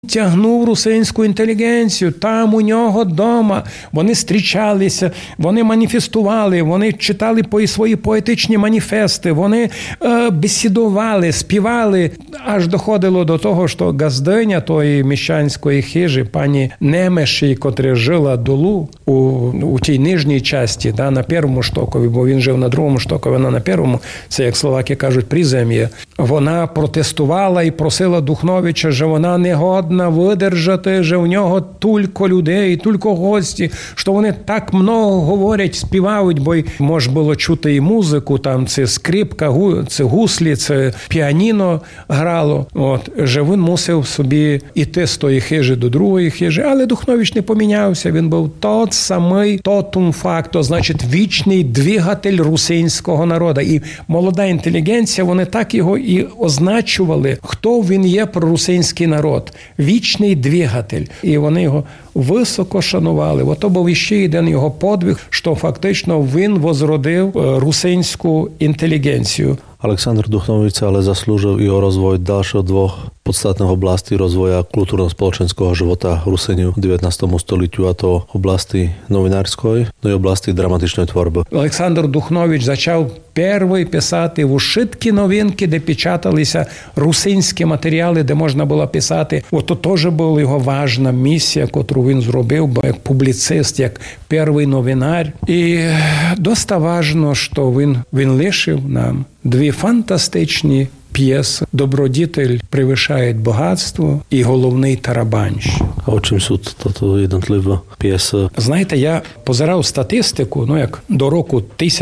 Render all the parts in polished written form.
тягнув русинську інтелігенцію, там у нього вдома. Вони зустрічалися, вони маніфестували, вони читали свої поетичні маніфести, вони бесідували, співали. Аж доходило до того, що газдиня тої міщанської хижі, пані Немеші, котра жила долу у тій нижній часті, на першому штокові, бо він жив на другому штокові, вона на першому, це, як словаки кажуть, призем'я. Вона протестувала і просила Духновича, що вона не годна видержати, що в нього тільки людей, тільки гості, що вони так много говорять, співають, бо й може було чути і музику, там це скрипка, це гуслі, це піаніно грало. Що він мусив собі іти з тої хижі до другої хижі, але Духнович не помінявся, він був тот самий тотум факто, значить вічний двигатель русинського народу. І молода інтелігенція, вони так його і означували, хто він є про русинський народ. Вічний двигатель. І вони його високо шанували. Ото був іще один його подвиг, що фактично він возродив русинську інтелігенцію. Aleksandr Duchnovič sa ale zaslúžil i o rozvoj ďalšieho dvoch podstatných oblastí rozvoja kultúrno-spoločenského života Ruseniu v 19. stoliťu, a to oblasti novinárskoj, no i oblasti dramatičnej tvorby. Олександр Духнович почав перший писати в ушиткі новинки, де печаталися русинські матеріали, де можна було писати. Ото теж була його важна місія, яку він зробив, бо як публіцист, як перший новинар. І досить важливо, що він лишив нам дві фантастичні п'єси «Добродітель превишає багатство» і «Головний тарабанщик». А о чим суть тото jednotlivé п'єси? Знаєте, я позирав статистику, як до року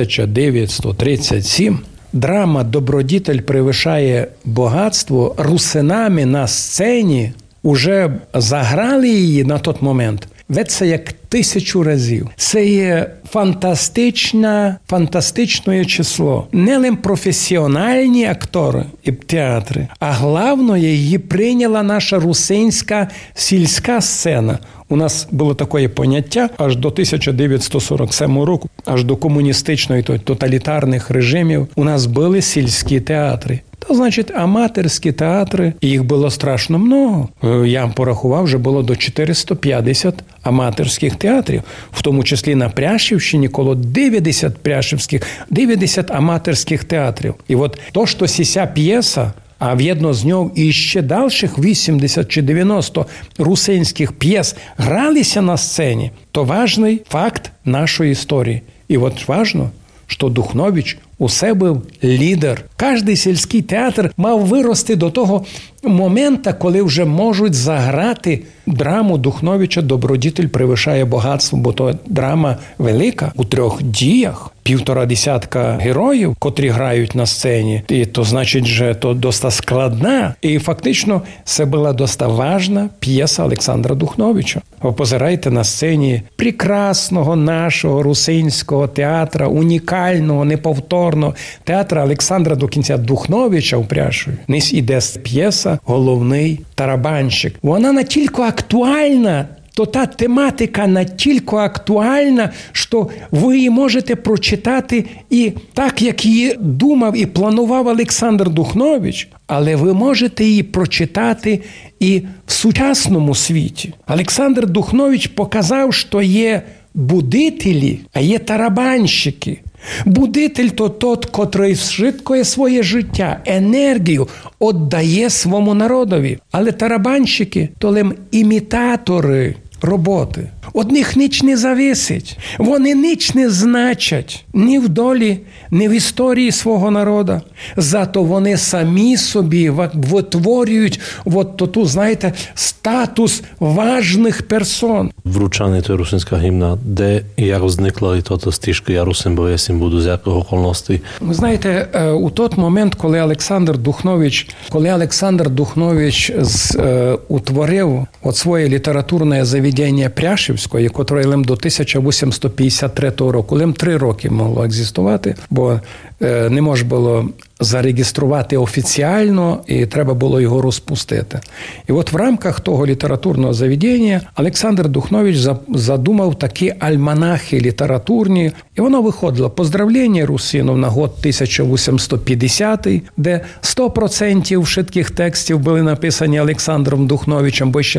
1937 драма «Добродітель превишає багатство» русинами на сцені уже заграли її на той момент. Це як 1000 разів. Це є фантастичне число. Не лише професіональні актори і театри, а головне, її прийняла наша русинська сільська сцена. У нас було таке поняття аж до 1947 року, аж до комуністичної тоталітарних режимів, у нас були сільські театри. То, значить, аматорські театри, їх було страшно много. Я порахував, вже було до 450 аматорських театрів, в тому числі на Пряшівщині коло 90 аматорських театрів. І от то, що ця п'єса, а в'єдно з нього і ще дальших 80 чи 90 русинських п'єс гралися на сцені, то важний факт нашої історії. І от важно, що Духнович усе був лідер. Кожний сільський театр мав вирости до того моменту, коли вже можуть заграти драму Духновича «Добродітель превишає багатство», бо то драма велика, у 3 діях, 150 героїв, котрі грають на сцені. І то значить, що то досить складна. І фактично це була досить важна п'єса Олександра Духновича. Ви позирайте на сцені прекрасного нашого русинського театра, унікального, неповторного театра Олександра до кінця Духновича у Пряшові. Низ іде п'єса «Головний тарабанщик». Вона настільки актуальна, то та тематика настільки актуальна, що ви її можете прочитати і так, як її думав і планував Олександр Духнович, але ви можете її прочитати і в сучасному світі. Олександр Духнович показав, що є будителі, а є тарабанщики. Будитель – то тот, котрий швидкує своє життя, енергію віддає своєму народові. Але тарабанщики – то лише імітатори роботи. Од них ніч не зависить. Вони ніч не значать ні в долі, ні в історії свого народу. Зато вони самі собі витворюють знаєте, статус важних персон. Вручanie to je rusínska hymna. Де і як vznikla toto стишки «Я русин, бо єсмь буду» з яких околностей? Ви знаєте, у той момент, коли Олександр Духнович утворив своє літературне заведення Пряшівське, Духновичської, котре лим до 1853 року, лим 3 роки могло екзистувати, бо не можна було зареєструвати офіціально, і треба було його розпустити. І от в рамках того літературного заведення Олександр Духнович задумав такі альманахи літературні, і воно виходило «Поздравлення русинів» на год 1850, де 100% všetkých текстів були написані Олександром Духновичем, бо ще